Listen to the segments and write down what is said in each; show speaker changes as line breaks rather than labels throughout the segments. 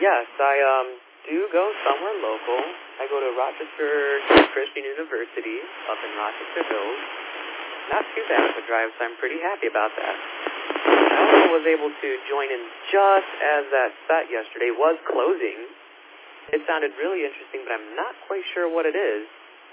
Yes, I do go somewhere local. I go to Rochester Christian University up in Rochester Hills. Not too bad of a drive, so I'm pretty happy about that. I also was able to join in just as that set yesterday was closing. It sounded really interesting, but I'm not quite sure what it is.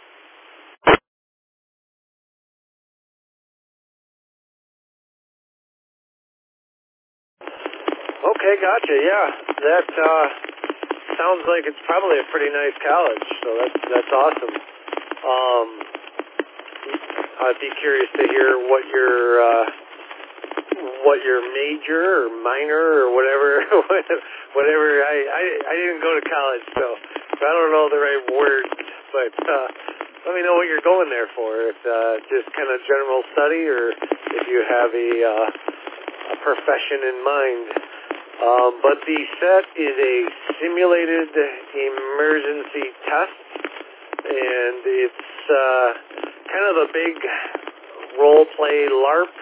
Okay, gotcha. Yeah, that sounds like it's probably a pretty nice college. So that's awesome. I'd be curious to hear what your major or minor or whatever whatever. I didn't go to college, so I don't know the right words. But let me know what you're going there for. If just kind of general study, or if you have a profession in mind. But the set is a simulated emergency test, and it's kind of a big role-play LARP,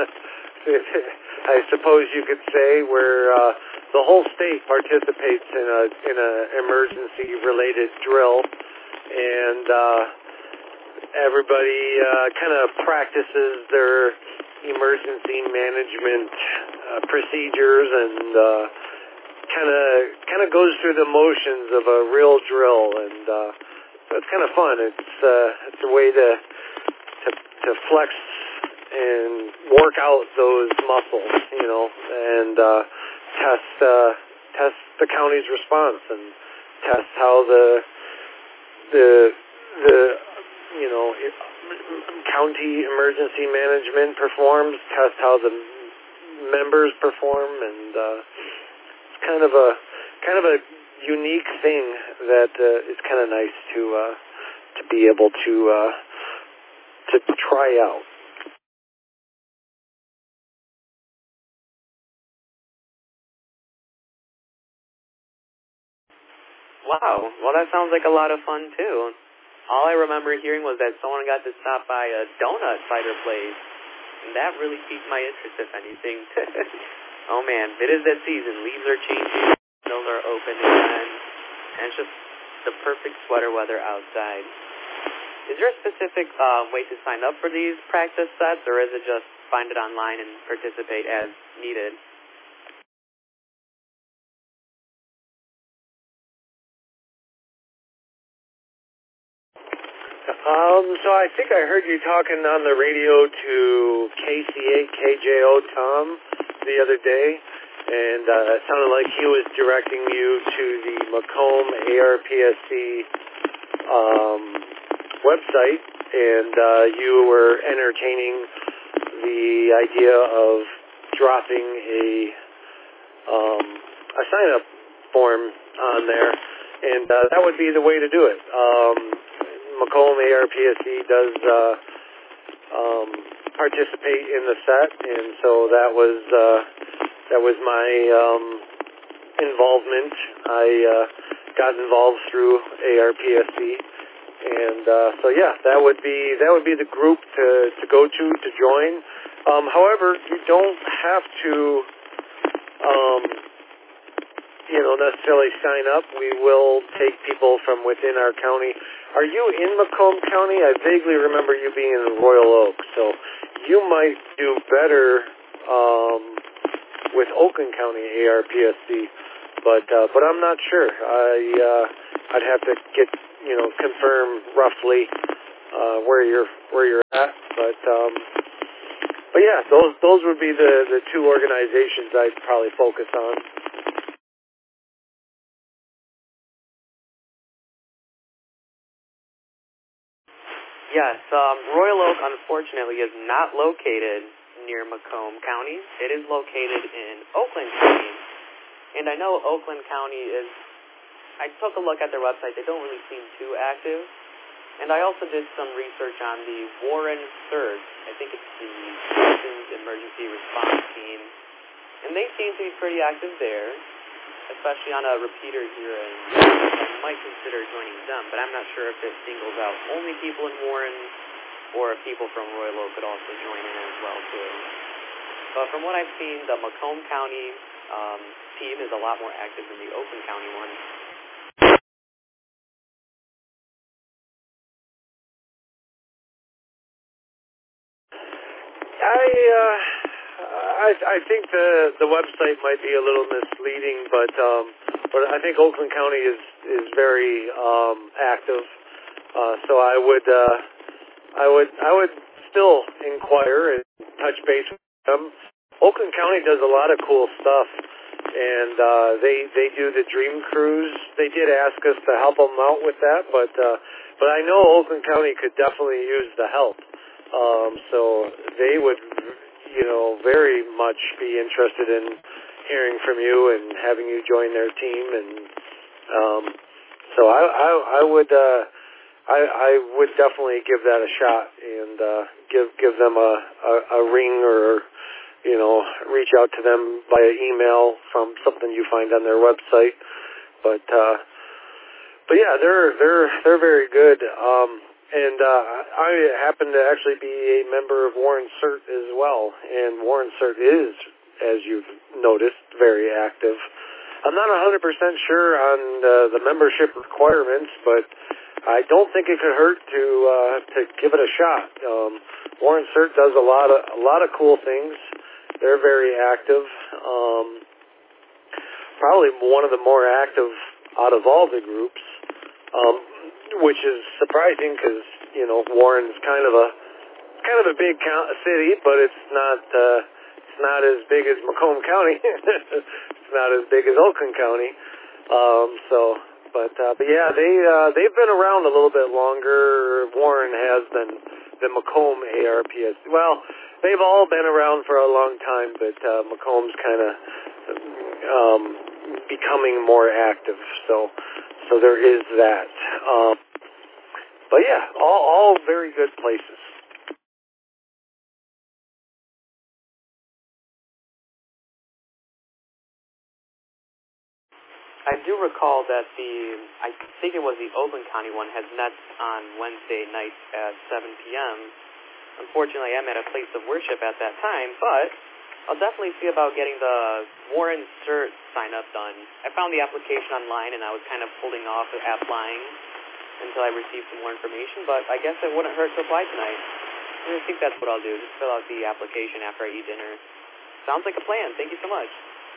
I suppose you could say, where the whole state participates in a emergency-related drill, and everybody kind of practices their emergency management procedures, and kind of goes through the motions of a real drill, and so it's kind of fun. It's a way to flex and work out those muscles, and test the county's response, and test how the county emergency management performs, test how the members perform, and it's kind of a unique thing that is kind of nice to be able to try out.
Wow, well that sounds like a lot of fun too. All I remember hearing was that someone got to stop by a donut cider place, and that really piqued my interest, if anything. Oh man, it is that season. Leaves are changing, windows are open again, and it's just the perfect sweater weather outside. Is there a specific way to sign up for these practice sets, or is it just find it online and participate as needed?
So I think I heard you talking on the radio to KCA-KJO Tom the other day, and it sounded like he was directing you to the Macomb ARPSC website, and you were entertaining the idea of dropping a sign-up form on there, and that would be the way to do it. Macomb ARPSC does participate in the set, and so that was my involvement. I got involved through ARPSC, and so yeah, that would be the group to go to join. However, you don't have to necessarily sign up. We will take people from within our county. Are you in Macomb County? I vaguely remember you being in Royal Oak, so you might do better with Oakland County ARPSC, but I'm not sure. I'd have to get confirm roughly where you're at, but yeah, those would be the two organizations I'd probably focus on.
Yes, Royal Oak, unfortunately, is not located near Macomb County. It is located in Oakland County. And I know Oakland County I took a look at their website. They don't really seem too active. And I also did some research on the Warren CERT. I think it's the Citizens Emergency Response Team. And they seem to be pretty active there, especially on a repeater here. And I might consider joining them, but I'm not sure if it singles out only people in Warren, or if people from Royal Oak could also join in as well too. But from what I've seen, the Macomb County team is a lot more active than the Oakland County one.
I think the website might be a little misleading, but I think Oakland County is very active. So I would still inquire and touch base with them. Oakland County does a lot of cool stuff, and they do the Dream Cruise. They did ask us to help them out with that, but I know Oakland County could definitely use the help. So they would, very much be interested in hearing from you and having you join their team. And so I would definitely give that a shot and give them a ring, or reach out to them via email from something you find on their website. But yeah, they're very good. And I happen to actually be a member of Warren CERT as well, and Warren CERT is, as you've noticed, very active. I'm not 100% sure on the membership requirements, but I don't think it could hurt to give it a shot. Warren CERT does a lot of cool things. They're very active. Probably one of the more active out of all the groups. Which is surprising because Warren's kind of a big city, but it's not as big as Macomb County. It's not as big as Oakland County. But yeah, they've been around a little bit longer. Warren has than Macomb ARPS. Well, they've all been around for a long time, but Macomb's kind of becoming more active. So there is that. But yeah, all very good places.
I do recall that I think it was the Oakland County one, has nets on Wednesday nights at 7 p.m. Unfortunately, I'm at a place of worship at that time, but I'll definitely see about getting the Warren CERT sign-up done. I found the application online, and I was kind of holding off applying until I received some more information, but I guess it wouldn't hurt to apply tonight. I think that's what I'll do, just fill out the application after I eat dinner. Sounds like a plan. Thank you so much.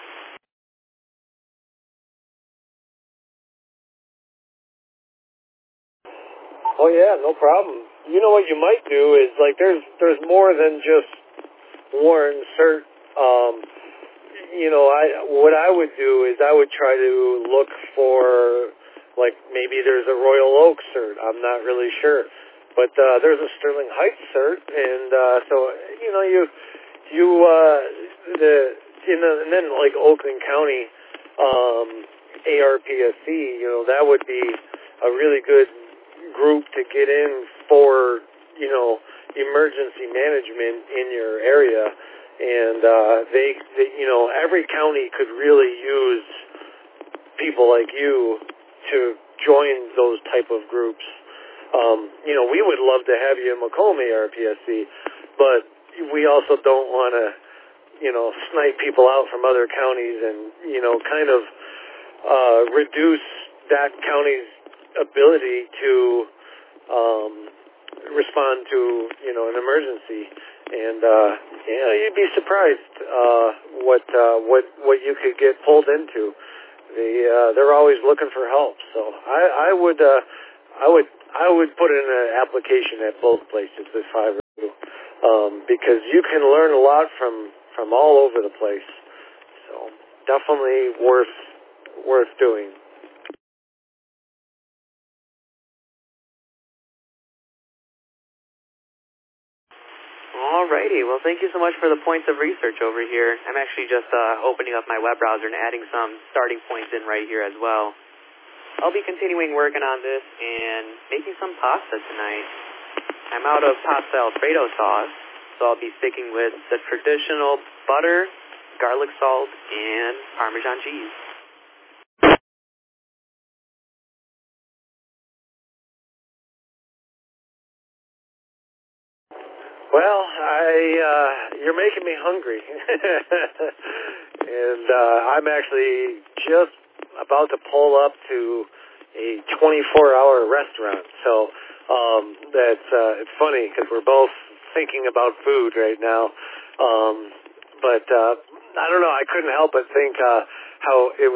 Oh yeah, no problem. You know what you might do is, like, there's more than just Warren CERT. What I would do is I would try to look for, like, maybe there's a Royal Oak CERT. I'm not really sure, but there's a Sterling Heights CERT, and and then like Oakland County ARPSC, that would be a really good group to get in for emergency management in your area. And they every county could really use people like you to join those type of groups. We would love to have you in Macomb ARPSC, but we also don't want to, snipe people out from other counties and, kind of reduce that county's ability to respond to, an emergency. And you'd be surprised what you could get pulled into. They're always looking for help. So I would put in an application at both places if I were you, because you can learn a lot from all over the place. So definitely worth doing.
Alrighty, well, thank you so much for the points of research over here. I'm actually just opening up my web browser and adding some starting points in right here as well. I'll be continuing working on this and making some pasta tonight. I'm out of pasta Alfredo sauce, so I'll be sticking with the traditional butter, garlic salt, and Parmesan cheese.
Well, you're making me hungry. and I'm actually just about to pull up to a 24-hour restaurant. So it's funny because we're both thinking about food right now. But I don't know. I couldn't help but think how it